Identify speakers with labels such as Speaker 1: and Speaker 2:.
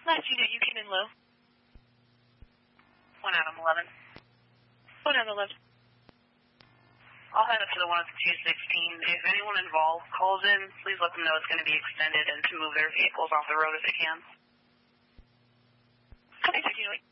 Speaker 1: you came in low.
Speaker 2: 1 Adam 11.
Speaker 1: 1 Adam 11.
Speaker 2: I'll head up to the one at the 216. If anyone involved calls in, please let them know it's going to be extended and to move their vehicles off the road if they can.
Speaker 1: Okay, 208.